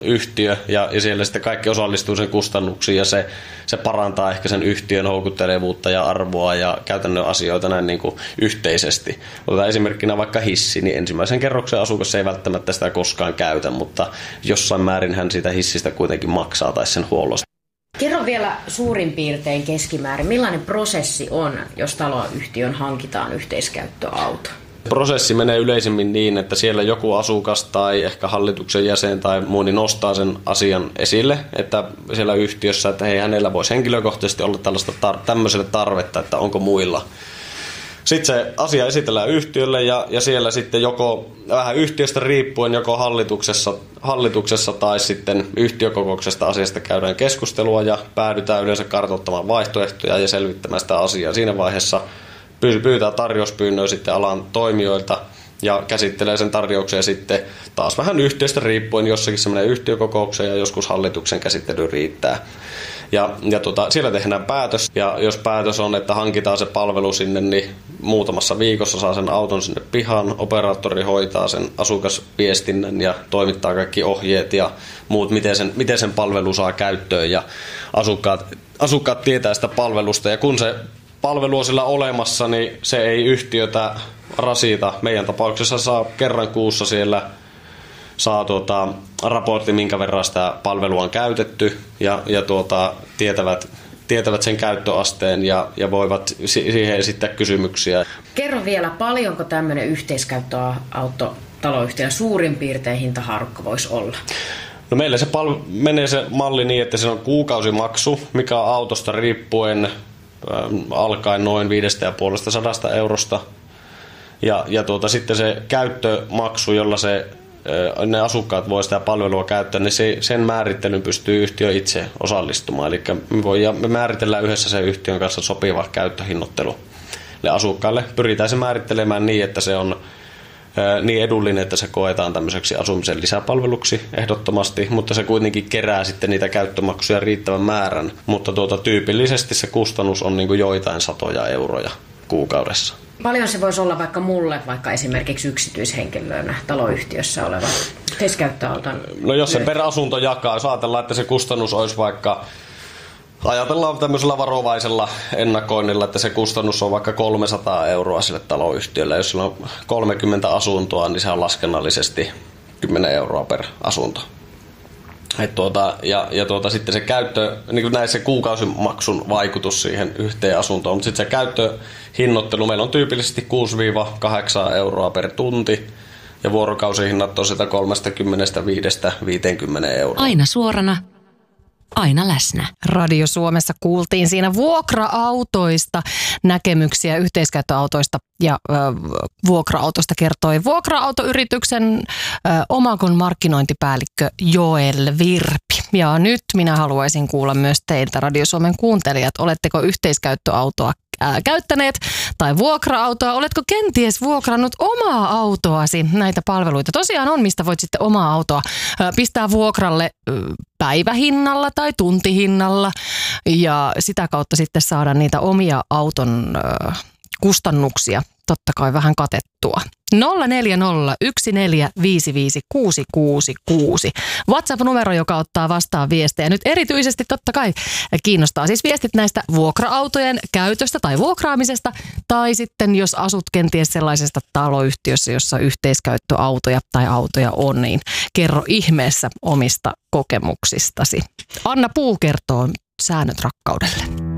yhtiö ja siellä sitten kaikki osallistuu sen kustannuksiin ja se parantaa ehkä sen yhtiön houkuttelevuutta ja arvoa ja käytännön asioita näin niin kuin yhteisesti. Otetaan esimerkkinä vaikka hissi, niin ensimmäisen kerroksen asukas ei välttämättä sitä koskaan käytä, mutta jossain määrin hän siitä hissistä kuitenkin maksaa tai sen huollosta. Kerro vielä suurin piirtein keskimäärin, millainen prosessi on, jos taloyhtiön hankitaan yhteiskäyttöauto? Prosessi menee yleisimmin niin, että siellä joku asukas tai ehkä hallituksen jäsen tai muu niin nostaa sen asian esille, että siellä yhtiössä, että hei, hänellä voisi henkilökohtaisesti olla tämmöiselle tarvetta, että onko muilla. Sitten se asia esitellään yhtiölle ja siellä sitten joko vähän yhtiöstä riippuen joko hallituksessa tai sitten yhtiökokouksesta asiasta käydään keskustelua ja päädytään yleensä kartoittamaan vaihtoehtoja ja selvittämään sitä asiaa. Siinä vaiheessa pyytää tarjouspyynnöä sitten alan toimijoilta ja käsittelee sen tarjouksen sitten taas vähän yhtiöstä riippuen, jossakin se menee yhtiökokoukseen ja joskus hallituksen käsittely riittää. Ja siellä tehdään päätös ja jos päätös on, että hankitaan se palvelu sinne, niin muutamassa viikossa saa sen auton sinne pihaan, operaattori hoitaa sen asukasviestinnän ja toimittaa kaikki ohjeet ja muut, miten sen palvelu saa käyttöön ja asukkaat tietää sitä palvelusta ja kun se palvelu on sillä olemassa, niin se ei yhtiötä rasita. Meidän tapauksessa saa kerran kuussa siellä raportti, minkä verran sitä palvelua on käytetty ja tietävät sen käyttöasteen ja voivat siihen esittää kysymyksiä. Kerro vielä, paljonko tämmöinen yhteiskäyttöauto taloyhtiöllä suurin piirtein hintahaarukka voisi olla? No meillä menee se malli niin, että se on kuukausimaksu, mikä on autosta riippuen alkaen noin 550 eurosta. Ja sitten se käyttömaksu, jolla ne asukkaat voi sitä palvelua käyttää, niin sen määrittelyn pystyy yhtiö itse osallistumaan. Eli me määritellään yhdessä sen yhtiön kanssa sopiva käyttöhinnoittelu asukkaille. Pyritään se määrittelemään niin, että se on niin edullinen, että se koetaan tämmöiseksi asumisen lisäpalveluksi ehdottomasti, mutta se kuitenkin kerää sitten niitä käyttömaksuja riittävän määrän. Mutta tyypillisesti se kustannus on niin kuin joitain satoja euroja kuukaudessa. Paljon se voisi olla vaikka esimerkiksi yksityishenkilönä taloyhtiössä oleva yhteiskäyttöauton? No jos se per asunto jakaa, jos ajatellaan, että se kustannus olisi vaikka, ajatellaan tämmöisellä varovaisella ennakoinnilla, että se kustannus on vaikka 300 euroa sille taloyhtiölle. Jos sillä on 30 asuntoa, niin se on laskennallisesti 10 euroa per asunto. Sitten se käyttö, niin kuin näissä kuukausimaksun vaikutus siihen yhteen asuntoon, mutta sitten se käyttöhinnoittelu meillä on tyypillisesti 6-8 euroa per tunti ja vuorokausihinnat on sitä 35-50 euroa. Aina suorana, aina läsnä. Radio Suomessa kuultiin siinä vuokra-autoista näkemyksiä yhteiskäyttöautoista ja vuokra-autosta kertoi vuokra-autoyrityksen Omakon markkinointipäällikkö Joel Virpi. Ja nyt minä haluaisin kuulla myös teiltä Radio Suomen kuuntelijat. Oletteko yhteiskäyttöautoa käyttäneet tai vuokra-autoa? Oletko kenties vuokrannut omaa autoasi näitä palveluita? Tosiaan on, mistä voit sitten omaa autoa pistää vuokralle päivähinnalla tai tuntihinnalla ja sitä kautta sitten saada niitä omia auton kustannuksia totta kai vähän katettua. 0401455666. WhatsApp-numero, joka ottaa vastaan viestejä. Nyt erityisesti totta kai kiinnostaa siis viestit näistä vuokra-autojen käytöstä tai vuokraamisesta. Tai sitten jos asut kenties sellaisesta taloyhtiössä, jossa yhteiskäyttöautoja tai autoja on, niin kerro ihmeessä omista kokemuksistasi. Anna Puu kertoo säännöt rakkaudelle.